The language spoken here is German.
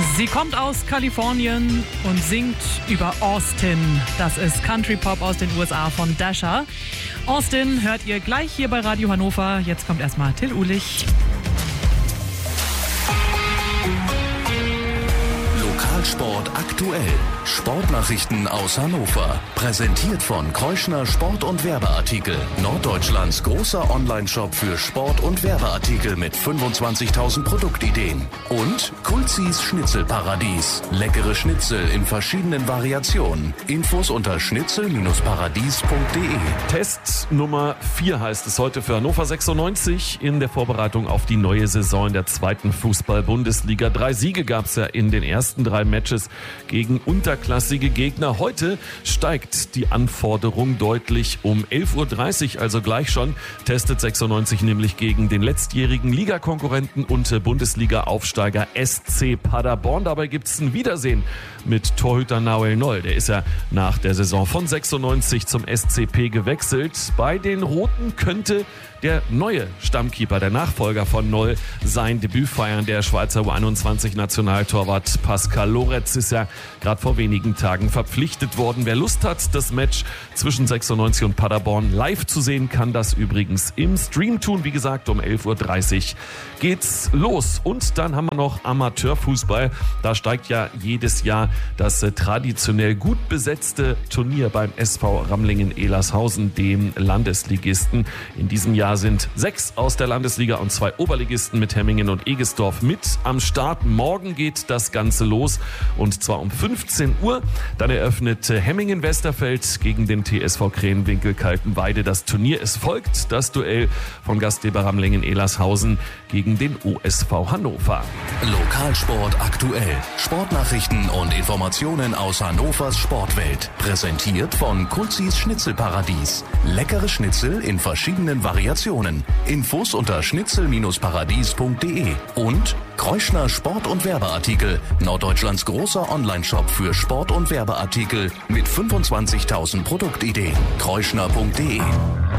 Sie kommt aus Kalifornien und singt über Austin. Das ist Country Pop aus den USA von Dasha. Austin hört ihr gleich hier bei Radio Hannover. Jetzt kommt erstmal Till Uhlich. Lokalsport aktuell. Sportnachrichten aus Hannover. Präsentiert von Kreuschner Sport- und Werbeartikel. Norddeutschlands großer Online-Shop für Sport- und Werbeartikel mit 25.000 Produktideen. Und Kulzis Schnitzelparadies. Leckere Schnitzel in verschiedenen Variationen. Infos unter schnitzel-paradies.de. Test Nummer 4 heißt es heute für Hannover 96 in der Vorbereitung auf die neue Saison in der zweiten Fußball-Bundesliga. 3 Siege gab es ja in den ersten 3 Matches gegen unterklassige Gegner. Heute steigt die Anforderung deutlich. Um 11.30 Uhr, also gleich schon, testet 96 nämlich gegen den letztjährigen Ligakonkurrenten und Bundesliga-Aufsteiger SC Paderborn. Dabei gibt es ein Wiedersehen mit Torhüter Nahuel Noll. Der ist ja nach der Saison von 96 zum SCP gewechselt. Bei den Roten könnte der neue Stammkeeper, der Nachfolger von Noll, sein Debüt feiern. Der Schweizer U21-Nationaltorwart Pascal Loretz ist ja gerade vor wenigen Tagen verpflichtet worden. Wer Lust hat, das Match zwischen 96 und Paderborn live zu sehen, kann das übrigens im Stream tun. Wie gesagt, um 11.30 Uhr geht's los. Und dann haben wir noch Amateurfußball. Da steigt ja jedes Jahr das traditionell gut besetzte Turnier beim SV Ramlingen-Ehlershausen, dem Landesligisten. In diesem Jahr sind 6 aus der Landesliga und 2 Oberligisten mit Hemmingen und Egestorf mit am Start. Morgen geht das Ganze los und zwar um 15 Uhr. Dann eröffnet Hemmingen-Westerfeld gegen den TSV Krähenwinkel-Kaltenweide das Turnier. Es folgt das Duell von Gastgeber Ramlingen-Ehlershausen gegen den OSV Hannover. Lokalsport aktuell. Sportnachrichten und Informationen aus Hannovers Sportwelt. Präsentiert von Kulzis Schnitzelparadies. Leckere Schnitzel in verschiedenen Variationen. Infos unter schnitzel-paradies.de. Und Kreuschner Sport- und Werbeartikel. Norddeutschlands großer Online-Shop für Sport- und Werbeartikel mit 25.000 Produktideen. kreuschner.de